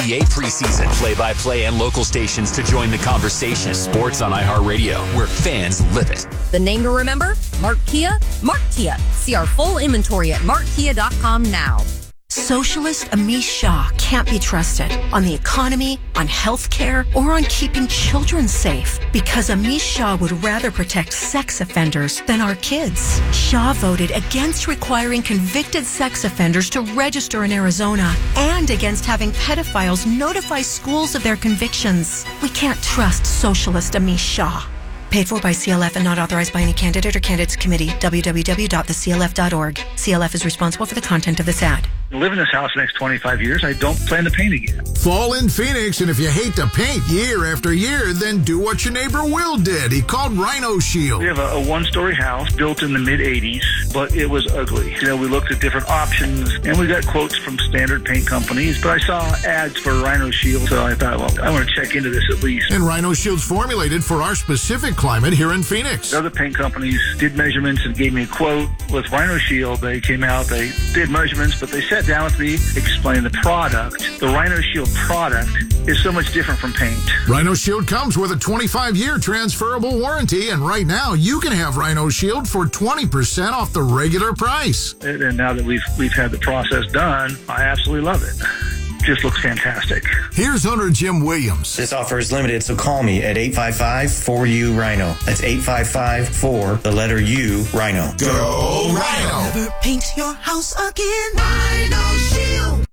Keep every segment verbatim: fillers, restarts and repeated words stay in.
N B A preseason, play-by-play and local stations to join the conversation. Sports on iHeartRadio, where fans live it. The name to remember? Mark Kia? Mark Kia. See our full inventory at mark kia dot com now. Socialist Amish Shah can't be trusted on the economy, on health care, or on keeping children safe because Amish Shah would rather protect sex offenders than our kids. Shah voted against requiring convicted sex offenders to register in Arizona and against having pedophiles notify schools of their convictions. We can't trust Socialist Amish Shah. Paid for by C L F and not authorized by any candidate or candidates committee. w w w dot the c l f dot org. C L F is responsible for the content of this ad. Live in this house the next twenty-five years. I don't plan to paint again. Fall in Phoenix, and if you hate to paint year after year, then do what your neighbor Will did. He called Rhino Shield. We have a, a one-story house built in the mid-eighties, but it was ugly. You know, we looked at different options, and we got quotes from standard paint companies, but I saw ads for Rhino Shield, so I thought, well, I want to check into this at least. And Rhino Shield's formulated for our specific climate here in Phoenix. Other paint companies did measurements and gave me a quote. With Rhino Shield, they came out, they did measurements, but they sat down with me, explained the product. The Rhino Shield product is so much different from paint. Rhino Shield comes with a twenty-five year transferable warranty, and right now you can have Rhino Shield for twenty percent off the regular price. And now that we've we've had the process done, I absolutely love it. Just looks fantastic. Here's owner Jim Williams. This offer is limited, so call me at eight five five, four U, Rhino. That's eight five five, four, the letter U, Rhino. Go Rhino! Never paint your house again. Rhino Shield.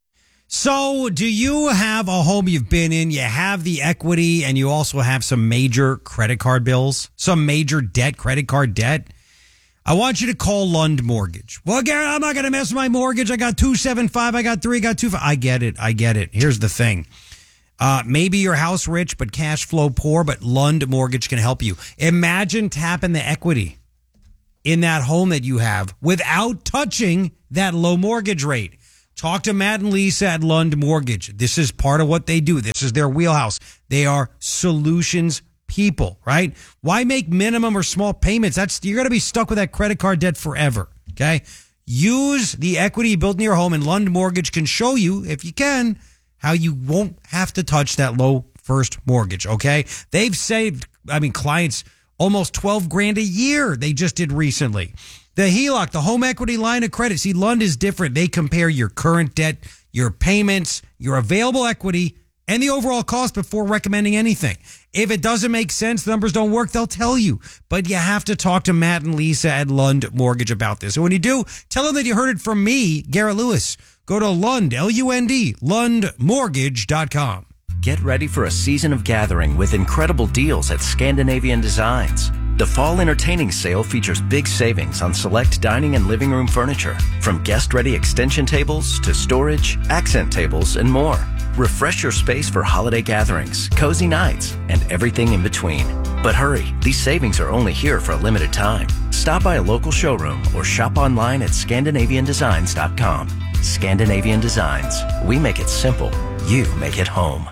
So, do you have a home you've been in, you have the equity, and you also have some major credit card bills, some major debt, credit card debt? I want you to call Lund Mortgage. Well, Garrett, I'm not going to mess with my mortgage. I got two seven five. I got three. I got two five. I get it. I get it. Here's the thing. Uh, maybe you're house rich, but cash flow poor, but Lund Mortgage can help you. Imagine tapping the equity in that home that you have without touching that low mortgage rate. Talk to Matt and Lisa at Lund Mortgage. This is part of what they do. This is their wheelhouse. They are solutions people, right? Why make minimum or small payments? That's, you're going to be stuck with that credit card debt forever. Okay. Use the equity you built in your home, and Lund Mortgage can show you, if you can, how you won't have to touch that low first mortgage. Okay. They've saved, I mean, clients almost twelve grand a year. They just did recently. The H E L O C, the home equity line of credit. See, Lund is different. They compare your current debt, your payments, your available equity, and the overall cost before recommending anything. If it doesn't make sense, the numbers don't work, they'll tell you. But you have to talk to Matt and Lisa at Lund Mortgage about this. And when you do, tell them that you heard it from me, Garrett Lewis. Go to Lund, L U N D, lund mortgage dot com. Get ready for a season of gathering with incredible deals at Scandinavian Designs. The fall entertaining sale features big savings on select dining and living room furniture, from guest-ready extension tables to storage, accent tables, and more. Refresh your space for holiday gatherings, cozy nights, and everything in between. But hurry, these savings are only here for a limited time. Stop by a local showroom or shop online at scandinavian designs dot com. Scandinavian Designs. We make it simple. You make it home.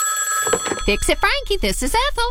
Fix It Frankie, this is Ethel.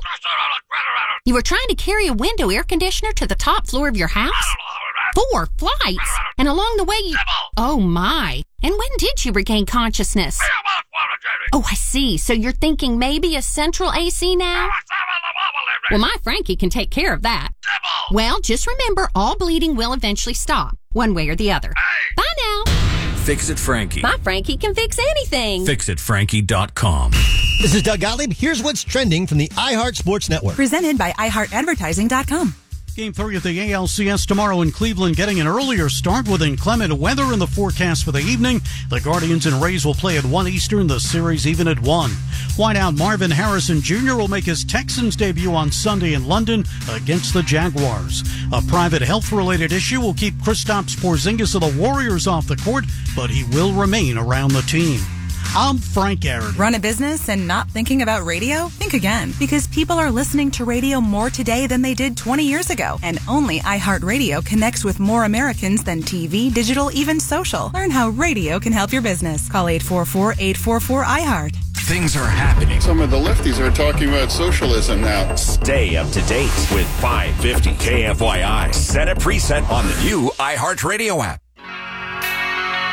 You were trying to carry a window air conditioner to the top floor of your house? Four flights. And along the way you... Oh, my. And when did you regain consciousness? Oh, I see. So you're thinking maybe a central A C now? Well, my Frankie can take care of that. Well, just remember, all bleeding will eventually stop, one way or the other. Bye now. Fix It Frankie. My Frankie can fix anything. fix it frankie dot com. This is Doug Gottlieb. Here's what's trending from the iHeart Sports Network. Presented by i heart advertising dot com. Game three of the A L C S tomorrow in Cleveland, getting an earlier start with inclement weather in the forecast for the evening. The Guardians and Rays will play at one Eastern, the series even at one. Wideout Marvin Harrison Junior will make his Texans debut on Sunday in London against the Jaguars. A private health-related issue will keep Kristaps Porzingis of the Warriors off the court, but he will remain around the team. I'm Frank Aaron. Run a business and not thinking about radio? Think again, because people are listening to radio more today than they did twenty years ago. And only iHeartRadio connects with more Americans than T V, digital, even social. Learn how radio can help your business. Call eight four four, eight four four, I heart. Things are happening. Some of the lefties are talking about socialism now. Stay up to date with five fifty K F Y I. Set a preset on the new iHeartRadio app.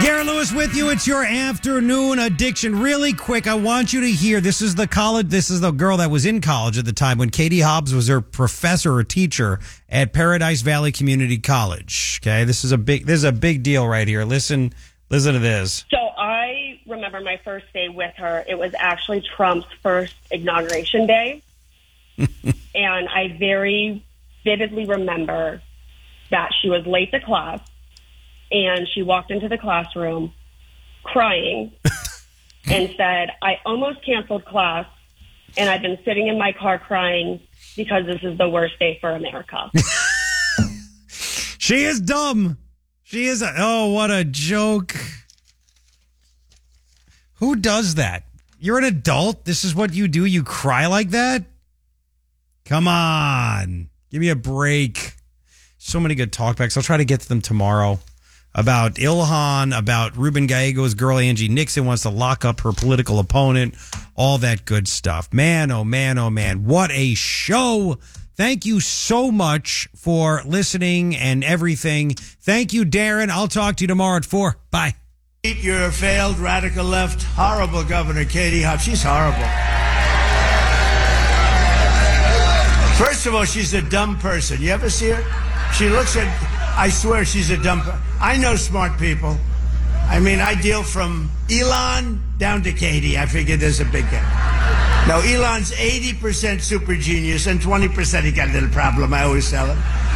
Garrett Lewis with you. It's your afternoon addiction. Really quick, I want you to hear. This is the college. This is the girl that was in college at the time when Katie Hobbs was her professor or teacher at Paradise Valley Community College. Okay, this is a big. This is a big deal right here. Listen, listen to this. So I remember my first day with her. It was actually Trump's first inauguration day, and I very vividly remember that she was late to class. And she walked into the classroom crying and said, I almost canceled class, and I've been sitting in my car crying because this is the worst day for America. She is dumb. She is. A, oh, what a joke. Who does that? You're an adult. This is what you do. You cry like that? Come on. Give me a break. So many good talkbacks. I'll try to get to them tomorrow. About Ilhan, about Ruben Gallego's girl Angie Nixon wants to lock up her political opponent, all that good stuff. Man, oh man, oh man, what a show. Thank you so much for listening and everything. Thank you, Darren. I'll talk to you tomorrow at four. Bye. Your failed radical left, horrible governor, Katie Hobbs. She's horrible. First of all, she's a dumb person. You ever see her? She looks at... I swear she's a dumb... I know smart people. I mean, I deal from Elon down to Katie. I figure there's a big gap. No, Elon's eighty percent super genius and twenty percent he got a little problem. I always tell him.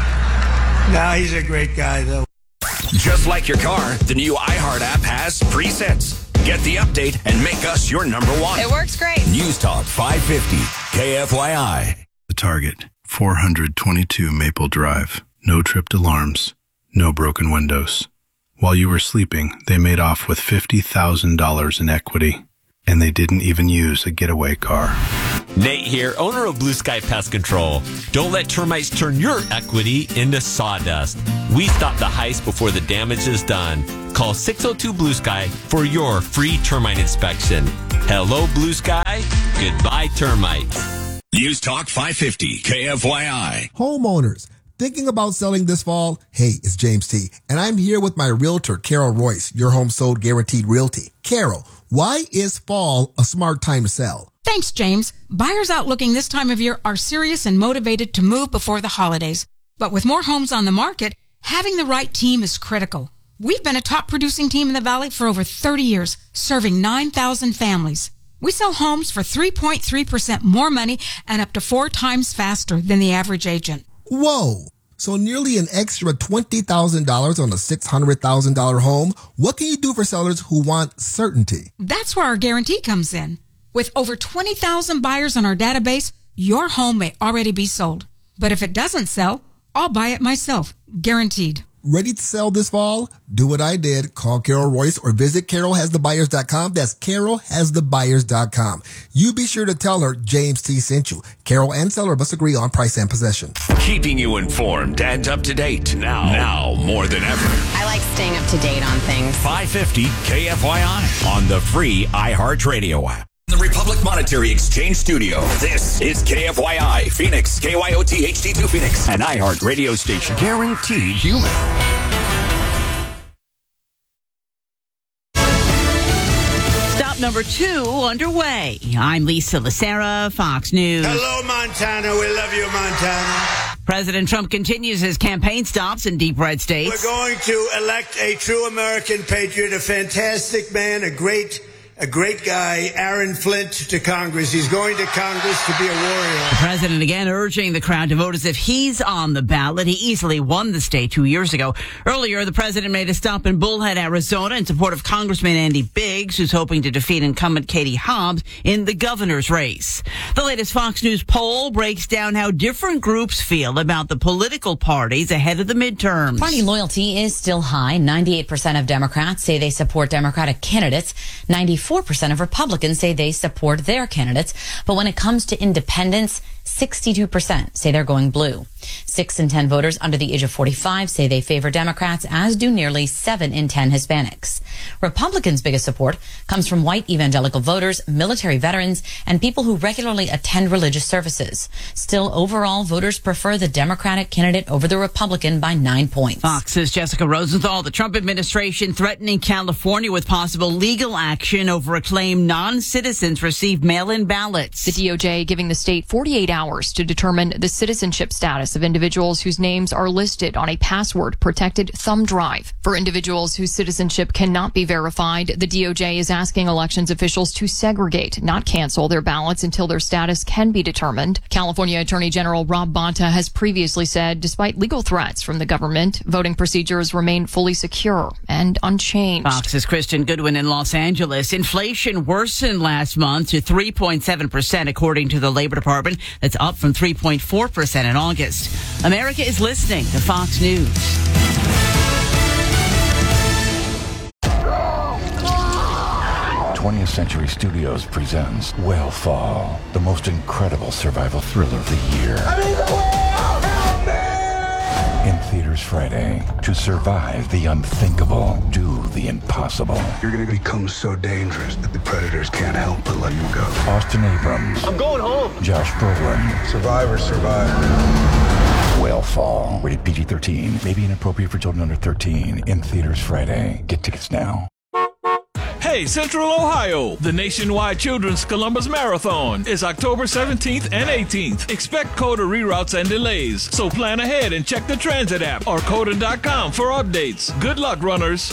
No, he's a great guy, though. Just like your car, the new iHeart app has presets. Get the update and make us your number one. It works great. News Talk five fifty, K F Y I. The Target, four twenty-two Maple Drive. No tripped alarms, no broken windows. While you were sleeping, they made off with fifty thousand dollars in equity, and they didn't even use a getaway car. Nate here, owner of Blue Sky Pest Control. Don't let termites turn your equity into sawdust. We stop the heist before the damage is done. Call six oh two Blue Sky for your free termite inspection. Hello, Blue Sky. Goodbye, termites. News Talk five fifty, K F Y I. Homeowners. Thinking about selling this fall? Hey, it's James T. And I'm here with my realtor, Carol Royce, your home sold guaranteed realty. Carol, why is fall a smart time to sell? Thanks, James. Buyers out looking this time of year are serious and motivated to move before the holidays. But with more homes on the market, having the right team is critical. We've been a top producing team in the Valley for over thirty years, serving nine thousand families. We sell homes for three point three percent more money and up to four times faster than the average agent. Whoa! So nearly an extra twenty thousand dollars on a six hundred thousand dollars home. What can you do for sellers who want certainty? That's where our guarantee comes in. With over twenty thousand buyers on our database, your home may already be sold. But if it doesn't sell, I'll buy it myself. Guaranteed. Ready to sell this fall? Do what I did. Call Carol Royce or visit carol has the buyers dot com. That's carol has the buyers dot com. You be sure to tell her James T sent you. Carol and seller must agree on price and possession. Keeping you informed and up to date now, now more than ever. I like staying up to date on things. five fifty K F Y I on the free iHeartRadio app. The Republic Monetary Exchange Studio. This is K F Y I Phoenix, K Y O T H D two Phoenix, an iHeart radio station. Guaranteed human. Stop number two underway. I'm Lisa Lacera, Fox News. Hello, Montana. We love you, Montana. President Trump continues his campaign stops in deep red states. We're going to elect a true American patriot, a fantastic man, a great A great guy, Aaron Flint, to Congress. He's going to Congress to be a warrior. The president again urging the crowd to vote as if he's on the ballot. He easily won the state two years ago. Earlier, the president made a stop in Bullhead, Arizona, in support of Congressman Andy Biggs, who's hoping to defeat incumbent Katie Hobbs in the governor's race. The latest Fox News poll breaks down how different groups feel about the political parties ahead of the midterms. Party loyalty is still high. ninety-eight percent of Democrats say they support Democratic candidates. ninety-four percent of Republicans say they support their candidates. But when it comes to independents, sixty-two percent say they're going blue. Six in ten voters under the age of forty-five say they favor Democrats, as do nearly seven in ten Hispanics. Republicans' biggest support comes from white evangelical voters, military veterans, and people who regularly attend religious services. Still, overall, voters prefer the Democratic candidate over the Republican by nine points. Fox's Jessica Rosenthal. The Trump administration threatening California with possible legal action over a claim non-citizens received mail-in ballots. The D O J giving the state forty-eight hours to determine the citizenship status of individuals whose names are listed on a password-protected thumb drive. For individuals whose citizenship cannot be verified, the D O J is asking elections officials to segregate, not cancel their ballots until their status can be determined. California Attorney General Rob Bonta has previously said, despite legal threats from the government, voting procedures remain fully secure and unchanged. Fox's Kristen Goodwin in Los Angeles. Inflation worsened last month to three point seven percent, according to the Labor Department. That's up from three point four percent in August. America is listening to Fox News. twentieth Century Studios presents Whale Fall, the most incredible survival thriller of the year. I'm in the whale! Help me! In theaters Friday. To survive the unthinkable, do the impossible. You're gonna become so dangerous that the predators can't help but let you go. Austin Abrams. I'm going home. Josh Brolin. Survivor, survivor. Whale Fall. Rated P G thirteen. May be inappropriate for children under thirteen. In theaters Friday. Get tickets now. Hey, Central Ohio! The nationwide Children's Columbus Marathon is October seventeenth and eighteenth. Expect COTA reroutes and delays, so plan ahead and check the transit app or COTA dot com for updates. Good luck, runners!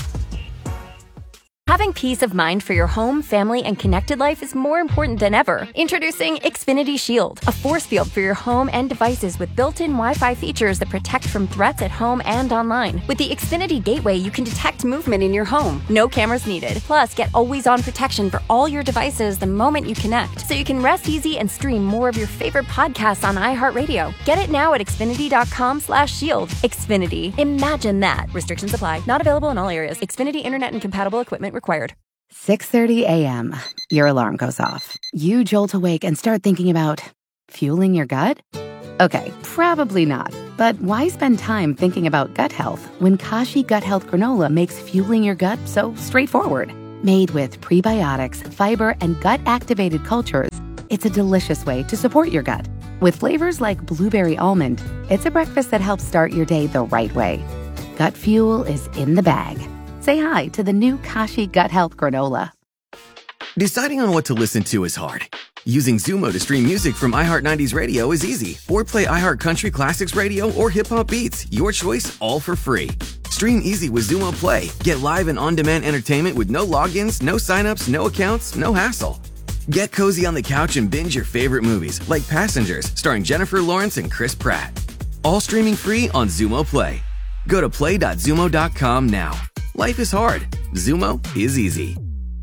Having peace of mind for your home, family, and connected life is more important than ever. Introducing Xfinity Shield, a force field for your home and devices with built-in Wi-Fi features that protect from threats at home and online. With the Xfinity Gateway, you can detect movement in your home. No cameras needed. Plus, get always-on protection for all your devices the moment you connect, so you can rest easy and stream more of your favorite podcasts on iHeartRadio. Get it now at Xfinity dot com slash shield. Xfinity. Imagine that. Restrictions apply. Not available in all areas. Xfinity Internet and compatible equipment required. six thirty a.m. Your alarm goes off. You jolt awake and start thinking about fueling your gut? Okay, probably not. But why spend time thinking about gut health when Kashi Gut Health Granola makes fueling your gut so straightforward? Made with prebiotics, fiber, and gut-activated cultures, it's a delicious way to support your gut. With flavors like blueberry almond, it's a breakfast that helps start your day the right way. Gut fuel is in the bag. Say hi to the new Kashi Gut Health Granola. Deciding on what to listen to is hard. Using Zumo to stream music from iHeart nineties Radio is easy. Or play iHeart Country Classics Radio or Hip Hop Beats. Your choice, all for free. Stream easy with Zumo Play. Get live and on-demand entertainment with no logins, no signups, no accounts, no hassle. Get cozy on the couch and binge your favorite movies, like Passengers, starring Jennifer Lawrence and Chris Pratt. All streaming free on Zumo Play. Go to play dot zumo dot com now. Life is hard. Zumo is easy.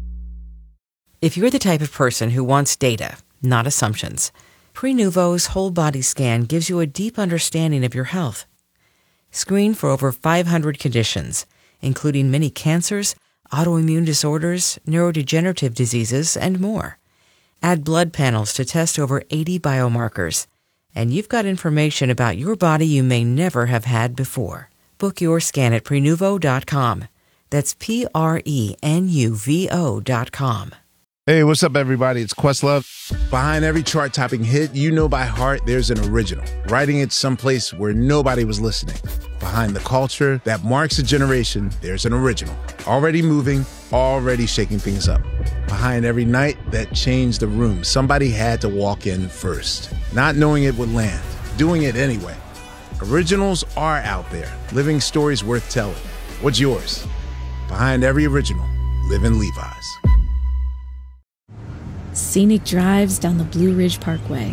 If you're the type of person who wants data, not assumptions, Prenuvo's whole body scan gives you a deep understanding of your health. Screen for over five hundred conditions, including many cancers, autoimmune disorders, neurodegenerative diseases, and more. Add blood panels to test over eighty biomarkers, and you've got information about your body you may never have had before. Book your scan at Prenuvo dot com. That's P R E N U V O dot com. Hey, what's up, everybody? It's Questlove. Behind every chart-topping hit you know by heart, there's an original. Writing it someplace where nobody was listening. Behind the culture that marks a generation, there's an original. Already moving, already shaking things up. Behind every night that changed the room, somebody had to walk in first. Not knowing it would land, doing it anyway. Originals are out there, living stories worth telling. What's yours? Behind every original, live in Levi's. Scenic drives down the Blue Ridge Parkway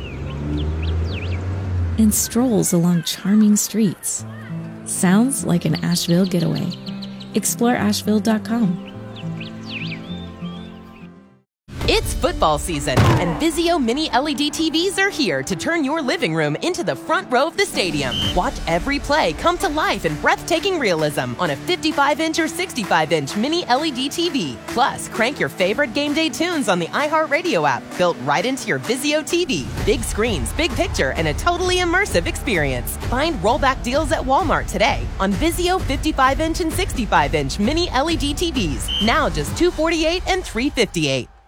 and strolls along charming streets. Sounds like an Asheville getaway. Explore Asheville dot com. It's football season, and Vizio Mini L E D T Vs are here to turn your living room into the front row of the stadium. Watch every play come to life in breathtaking realism on a fifty-five inch or sixty-five inch Mini L E D T V. Plus, crank your favorite game day tunes on the iHeartRadio app, built right into your Vizio T V. Big screens, big picture, and a totally immersive experience. Find rollback deals at Walmart today on Vizio fifty-five inch and sixty-five inch Mini L E D T Vs. Now just two hundred forty-eight dollars and three hundred fifty-eight dollars.